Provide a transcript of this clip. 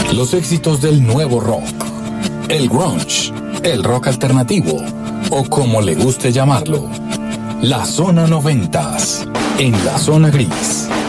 Los éxitos del nuevo rock, el grunge, el rock alternativo o como le guste llamarlo. La Zona 90 en la Zona Gris.